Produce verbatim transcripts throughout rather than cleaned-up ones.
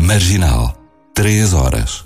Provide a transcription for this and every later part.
Marginal, três horas.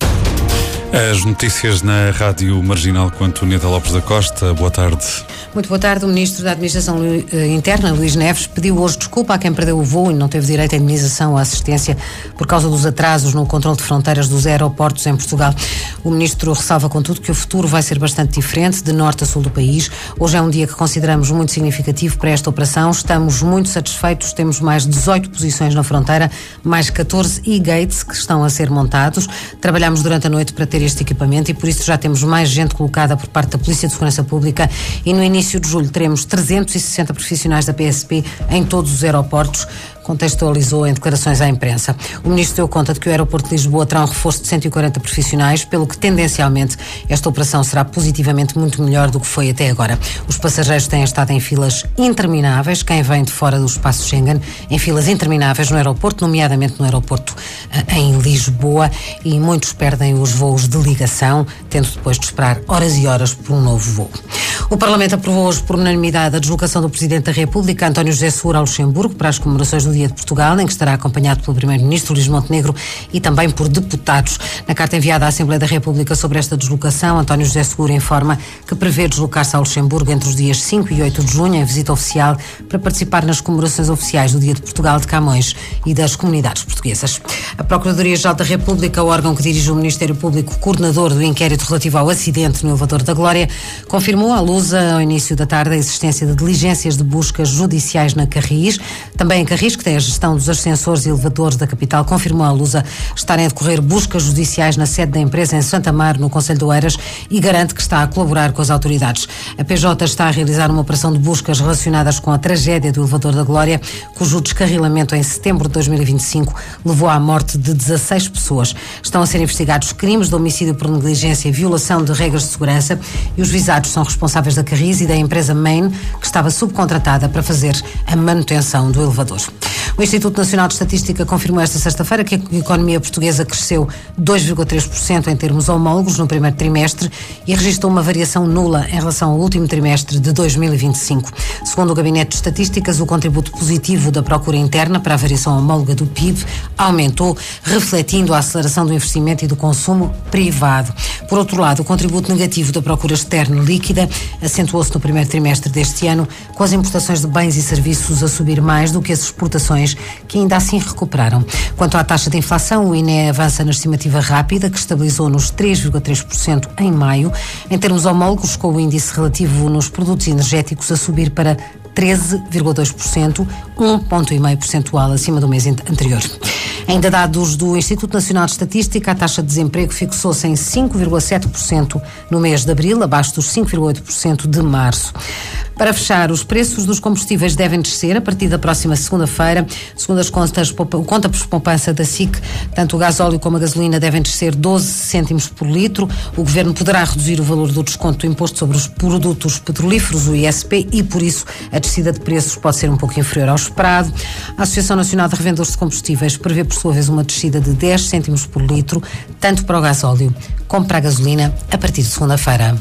As notícias na Rádio Marginal com Antônia Lopes da Costa. Boa tarde. Muito boa tarde. O Ministro da Administração Interna, Luís Neves, pediu hoje desculpa a quem perdeu o voo e não teve direito à indemnização ou assistência por causa dos atrasos no controle de fronteiras dos aeroportos em Portugal. O Ministro ressalva, contudo, que o futuro vai ser bastante diferente, de norte a sul do país. Hoje é um dia que consideramos muito significativo para esta operação. Estamos muito satisfeitos. Temos mais dezoito posições na fronteira, mais catorze e-gates que estão a ser montados. Trabalhamos durante a noite para ter este equipamento e por isso já temos mais gente colocada por parte da Polícia de Segurança Pública e no início de julho teremos trezentos e sessenta profissionais da P S P em todos os aeroportos, contextualizou em declarações à imprensa. O Ministro deu conta de que o aeroporto de Lisboa terá um reforço de cento e quarenta profissionais, pelo que tendencialmente esta operação será positivamente muito melhor do que foi até agora. Os passageiros têm estado em filas intermináveis, quem vem de fora do espaço Schengen, em filas intermináveis no aeroporto, nomeadamente no aeroporto uh, em Lisboa, e muitos perdem os voos de ligação, tendo depois de esperar horas e horas por um novo voo. O Parlamento aprovou hoje por unanimidade a deslocação do Presidente da República, António José Seguro, ao Luxemburgo para as comemorações do Dia de Portugal, em que estará acompanhado pelo Primeiro-Ministro Luís Montenegro e também por deputados. Na carta enviada à Assembleia da República sobre esta deslocação, António José Seguro informa que prevê deslocar-se ao Luxemburgo entre os dias cinco e oito de junho em visita oficial para participar nas comemorações oficiais do Dia de Portugal de Camões e das comunidades portuguesas. A Procuradoria-Geral da República, o órgão que dirige o Ministério Público, coordenador do inquérito relativo ao acidente no elevador da Glória, confirmou à luz ao início da tarde a existência de diligências de buscas judiciais na Carris. Também em Carris, que tem a gestão dos ascensores e elevadores da capital, confirmou à Lusa estarem a decorrer buscas judiciais na sede da empresa em Santa Mar, no Concelho de Oeiras, e garante que está a colaborar com as autoridades. A P J está a realizar uma operação de buscas relacionadas com a tragédia do elevador da Glória, cujo descarrilamento em setembro de dois mil e vinte e cinco levou à morte de dezasseis pessoas. Estão a ser investigados crimes de homicídio por negligência e violação de regras de segurança, e os visados são responsáveis da Carris e da empresa Main, que estava subcontratada para fazer a manutenção do elevador. O Instituto Nacional de Estatística confirmou esta sexta-feira que a economia portuguesa cresceu dois vírgula três por cento em termos homólogos no primeiro trimestre e registrou uma variação nula em relação ao último trimestre de dois mil e vinte e cinco. Segundo o Gabinete de Estatísticas, o contributo positivo da procura interna para a variação homóloga do P I B aumentou, refletindo a aceleração do investimento e do consumo privado. Por outro lado, o contributo negativo da procura externa líquida acentuou-se no primeiro trimestre deste ano, com as importações de bens e serviços a subir mais do que as exportações, que ainda assim recuperaram. Quanto à taxa de inflação, o I N E avança na estimativa rápida, que estabilizou nos três vírgula três por cento em maio. Em termos homólogos, com o índice relativo nos produtos energéticos a subir para treze vírgula dois por cento, um ponto e meio percentual acima do mês anterior. Ainda dados do Instituto Nacional de Estatística, a taxa de desemprego fixou-se em cinco vírgula sete por cento no mês de abril, abaixo dos cinco vírgula oito por cento de março. Para fechar, os preços dos combustíveis devem descer a partir da próxima segunda-feira. Segundo as contas, o conta por poupança da S I C, tanto o gasóleo como a gasolina devem descer doze cêntimos por litro. O Governo poderá reduzir o valor do desconto do imposto sobre os produtos petrolíferos, o I S P, e por isso a descida de preços pode ser um pouco inferior ao esperado. A Associação Nacional de Revendedores de Combustíveis prevê, por sua vez, uma descida de dez cêntimos por litro, tanto para o gasóleo como para a gasolina, a partir de segunda-feira.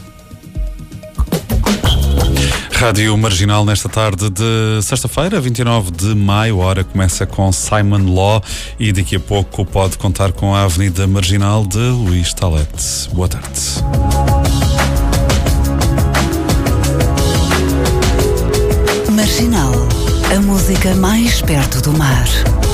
Rádio Marginal nesta tarde de sexta-feira, vinte e nove de maio. A hora começa com Simon Law e daqui a pouco pode contar com a Avenida Marginal de Luís Talete. Boa tarde. Marginal, a música mais perto do mar.